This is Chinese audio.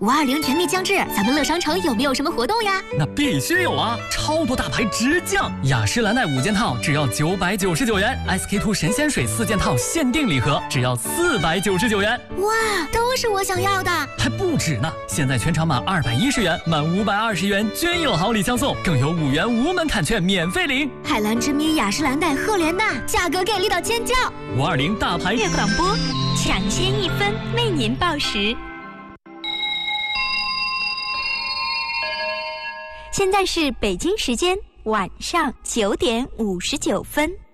520甜蜜降至，咱们乐商城有没有什么活动呀？ 那必须有啊！超多大牌直降，雅诗兰黛5件套只要999元 ，SK-2 神仙水4件套限定礼盒只要499元。 哇，都是我想要的， 还不止呢！现在全场满210元，满520元均有好礼相送，更有5元无门槛券免费领。 海蓝之谜、雅诗兰黛、赫莲娜，价格给力到尖叫 ！520大牌粤广播，抢先1分为您报时。现在是北京时间晚上9点59分。